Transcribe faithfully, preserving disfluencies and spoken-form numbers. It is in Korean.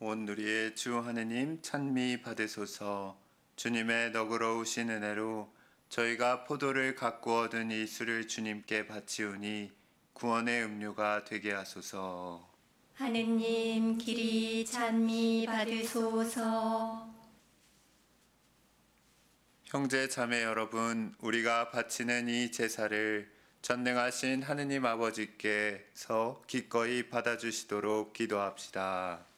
온 누리의 주 하느님 찬미 받으소서. 주님의 너그러우신 은혜로 저희가 포도를 갖고 얻은 이 술을 주님께 바치우니 구원의 음료가 되게 하소서. 하느님 길이 찬미 받으소서. 형제 자매 여러분, 우리가 바치는 이 제사를 전능하신 하느님 아버지께서 기꺼이 받아주시도록 기도합시다.